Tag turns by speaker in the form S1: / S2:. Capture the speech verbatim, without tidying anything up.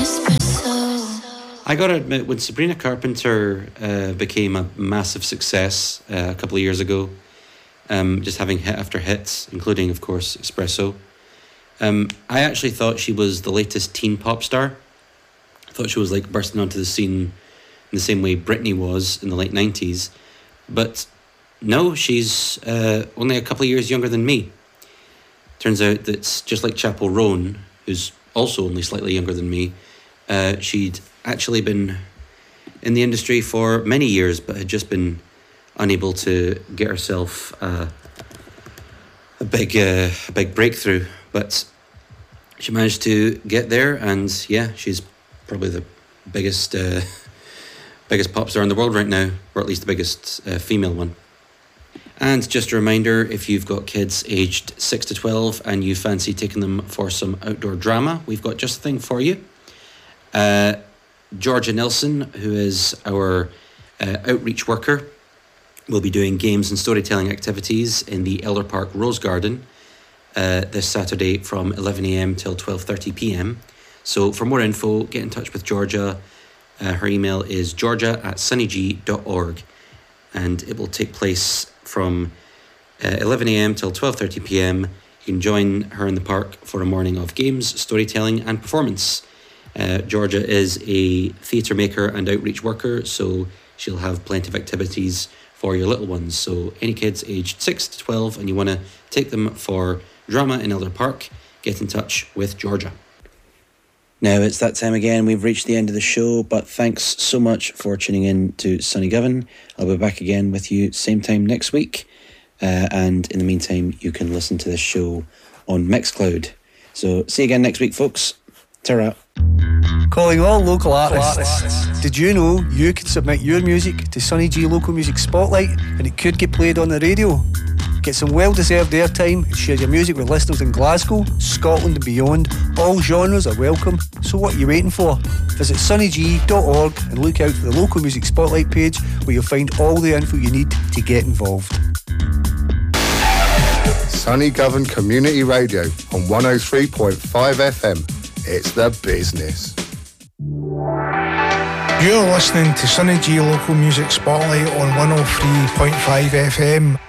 S1: I gotta admit, when Sabrina Carpenter uh, became a massive success uh, a couple of years ago, um, just having hit after hits, including, of course, Espresso, um, I actually thought she was the latest teen pop star. I thought she was like bursting onto the scene in the same way Britney was in the late nineties. But no, she's uh, only a couple of years younger than me. Turns out that just like Chappell Roan, who's also only slightly younger than me, uh, she'd actually been in the industry for many years, but had just been unable to get herself uh, a big, uh, a big breakthrough. But she managed to get there, and yeah, she's probably the biggest, uh, biggest pop star in the world right now, or at least the biggest uh, female one. And just a reminder, if you've got kids aged six to twelve and you fancy taking them for some outdoor drama, we've got just the thing for you. Uh, Georgia Nelson, who is our uh, outreach worker, will be doing games and storytelling activities in the Elder Park Rose Garden uh, this Saturday from eleven a.m. till twelve thirty p.m. So for more info, get in touch with Georgia. Uh, her email is georgia at sunnyg dot org, and it will take place from uh, eleven a.m. till twelve thirty p.m. You can join her in the park for a morning of games, storytelling and performance. Uh, Georgia is a theatre maker and outreach worker, so she'll have plenty of activities for your little ones. So any kids aged six to twelve and you want to take them for drama in Elder Park, get in touch with Georgia. Now it's that time again. We've reached the end of the show, but thanks so much for tuning in to Sunny Govan. I'll be back again with you same time next week. Uh, and in the meantime, you can listen to this show on Mixcloud. So see you again next week, folks. Ta-ra.
S2: Calling all local artists. Did you know you could submit your music to Sunny G Local Music Spotlight and it could get played on the radio? Get some well-deserved airtime and share your music with listeners in Glasgow, Scotland and beyond. All genres are welcome, so what are you waiting for? Visit sunny g dot org and look out for the Local Music Spotlight page where you'll find all the info you need to get involved.
S3: Sunny Govan Community Radio on one oh three point five F M. It's the business.
S4: You're listening to Sunny G Local Music Spotlight on one oh three point five F M.